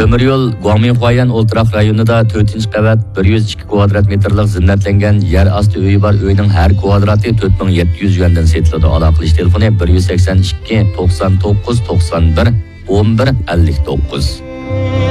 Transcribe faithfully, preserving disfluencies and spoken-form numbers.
Temir yo'l Guangminghuayan o'ltiraq rayonida to'rtinchi qavat bir yuz ikki kvadrat metrlik zinnatlangan yer osti uyi bor uyning har kvadrati to'rt ming yetti yuz yuandan sotiladi. Aloqalash telefoni bir yuz sakson ikki to'qson to'qqiz to'qson bir o'n bir ellik to'qqiz.